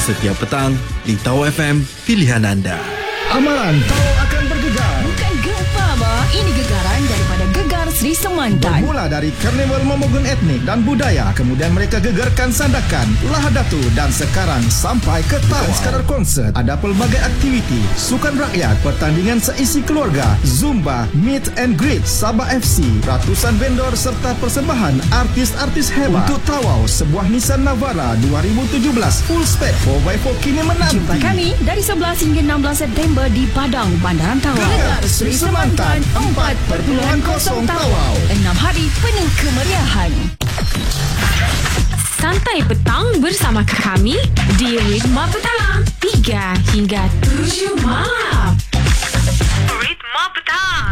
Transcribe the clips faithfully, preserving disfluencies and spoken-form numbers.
Setiap petang di Tau F M, pilihan anda. Amaran Tau akan bergegar. Bukan gempa, ma. Ini gegaran daripada Gegar Sri Semantan. Bermula dari Karnival Momogun Etnik dan Budaya, kemudian mereka gegarkan Sandakan, Lahadatu dan sekarang sampai ke Tawau. Bukan sekadar konsert, ada pelbagai aktiviti, sukan rakyat, pertandingan seisi keluarga, Zumba, Meet and Greet, Sabah F C, ratusan vendor serta persembahan artis-artis hebat. Untuk Tawau, sebuah Nissan Navara dua ribu tujuh belas full spec empat by empat kini menanti. Jumpa kami dari sebelas hingga enam belas September di Padang, Bandaran Tawau. Gegar Sri Semantan empat perpuluhan kosong Tawau. Enam hari penuh kemeriahan. Santai petang bersama kami di Ritma Petang tiga hingga tujuh malam. Ritma Petang.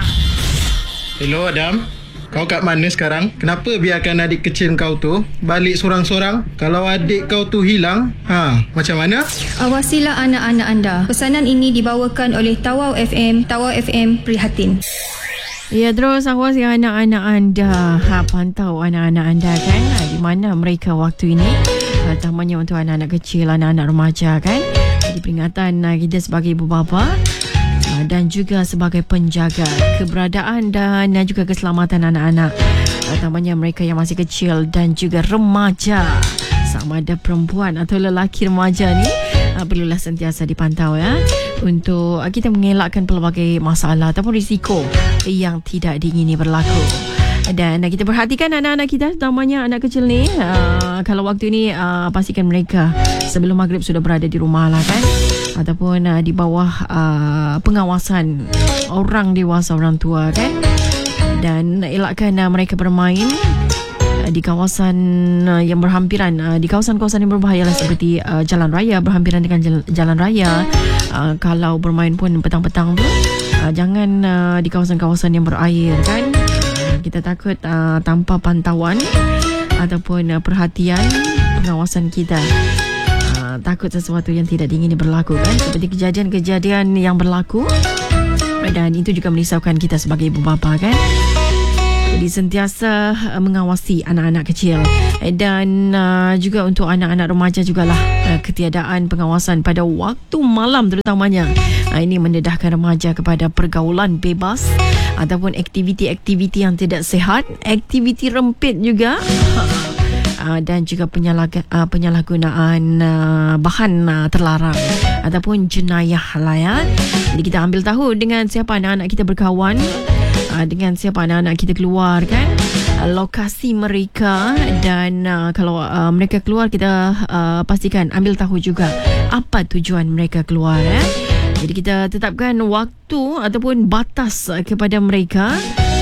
Hello Adam, kau kat mana sekarang? Kenapa biarkan adik kecil kau tu balik sorang-sorang? Kalau adik kau tu hilang, ha, macam mana? Awasilah anak-anak anda. Pesanan ini dibawakan oleh Tawau F M. Tawau F M prihatin. Ya, terus awasi anak-anak anda. Ha, pantau anak-anak anda kan, ha, di mana mereka waktu ini, ha, terutamanya untuk anak-anak kecil, anak-anak remaja kan. Jadi peringatan ha, kita sebagai ibu bapa ha, dan juga sebagai penjaga keberadaan dan ha, juga keselamatan anak-anak, ha, terutamanya mereka yang masih kecil dan juga remaja. Sama ada perempuan atau lelaki remaja ni, ha, perlulah sentiasa dipantau ya, untuk kita mengelakkan pelbagai masalah ataupun risiko yang tidak diingini berlaku. Dan kita perhatikan anak-anak kita, terutamanya anak kecil ni, uh, kalau waktu ni uh, pastikan mereka sebelum maghrib sudah berada di rumah lah kan, ataupun uh, di bawah uh, pengawasan orang dewasa, orang tua kan. Dan elakkan uh, mereka bermain di kawasan uh, yang berhampiran, uh, di kawasan-kawasan yang berbahaya lah, seperti uh, jalan raya, berhampiran dengan jalan, jalan raya. Uh, kalau bermain pun petang-petang tu, uh, jangan uh, di kawasan-kawasan yang berair kan. Uh, kita takut uh, tanpa pantauan ataupun uh, perhatian pengawasan kita, uh, takut sesuatu yang tidak diingini berlaku kan, seperti kejadian-kejadian yang berlaku, dan itu juga merisaukan kita sebagai ibu bapa kan. Jadi sentiasa uh, mengawasi anak-anak kecil, dan uh, juga untuk anak-anak remaja jugalah, uh, ketiadaan pengawasan pada waktu malam terutamanya. Uh, ini mendedahkan remaja kepada pergaulan bebas ataupun aktiviti-aktiviti yang tidak sihat, aktiviti rempit juga, uh, dan juga penyalah, uh, penyalahgunaan uh, bahan uh, terlarang ataupun jenayah lah ya. Jadi kita ambil tahu dengan siapa anak-anak kita berkawan, dengan siapa anak-anak kita keluar kan, lokasi mereka, dan uh, kalau uh, mereka keluar, kita uh, pastikan ambil tahu juga apa tujuan mereka keluar eh. Jadi kita tetapkan waktu ataupun batas uh, kepada mereka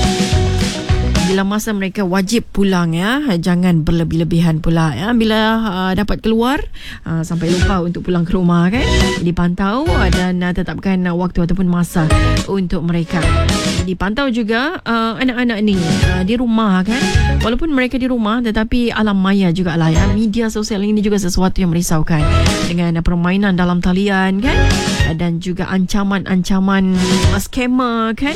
bila masa mereka wajib pulang ya. Jangan berlebih-lebihan pula ya. Bila uh, dapat keluar, uh, sampai lupa untuk pulang ke rumah kan. Jadi pantau uh, dan uh, tetapkan uh, waktu ataupun masa untuk mereka. Jadi pantau juga uh, anak-anak ni uh, di rumah kan. Walaupun mereka di rumah, tetapi alam maya juga lah ya. Media sosial ini juga sesuatu yang merisaukan, dengan uh, permainan dalam talian kan, uh, dan juga ancaman-ancaman uh, scammer kan,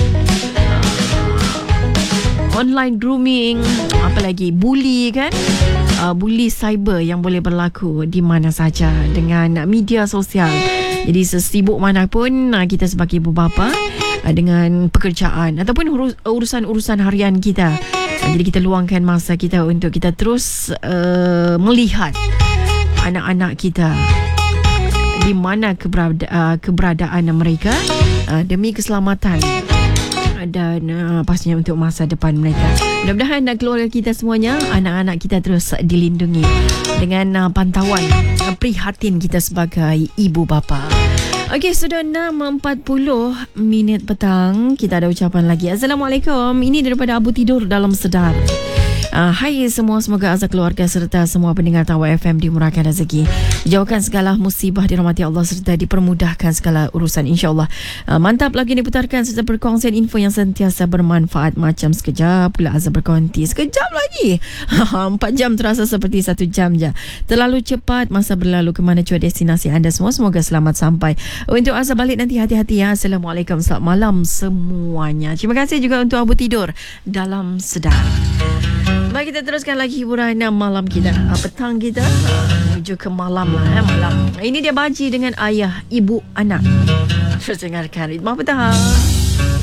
online grooming, apa lagi, bully kan, uh, bully cyber yang boleh berlaku di mana saja dengan media sosial. Jadi sesibuk manapun uh, kita sebagai ibu bapa uh, dengan pekerjaan ataupun urus, urusan-urusan harian kita, uh, jadi kita luangkan masa kita untuk kita terus uh, melihat anak-anak kita, di mana keberada, uh, keberadaan mereka, uh, demi keselamatan dan uh, pastinya untuk masa depan mereka. Mudah-mudahan uh, keluarga kita semuanya, anak-anak kita terus dilindungi dengan uh, pantauan uh, prihatin kita sebagai ibu bapa. Okey, sudah enam empat puluh minit petang. Kita ada ucapan lagi. Assalamualaikum. Ini daripada Abu Tidur Dalam Sedar. Uh, hai semua, semoga azab keluarga serta semua pendengar Tawau F M dimurahkan rezeki, dijauhkan segala musibah, dirahmati Allah serta dipermudahkan segala urusan, insyaAllah. Uh, mantap lagi diputarkan serta perkongsian info yang sentiasa bermanfaat. Macam sekejap pula azab berkonti, sekejap lagi. Empat jam terasa seperti satu jam je. Terlalu cepat masa berlalu. Kemana jua destinasi anda semua, semoga selamat sampai. Untuk azab balik nanti, hati-hati ya. Assalamualaikum, selamat malam semuanya. Terima kasih juga untuk Abu Tidur Dalam Sedar. Baik, kita teruskan lagi hiburan malam kita, uh, petang kita, uh, menuju ke malam lah, eh, malam. Ini dia Baji dengan ayah, ibu, anak. Terus dengarkan Ritma Petang.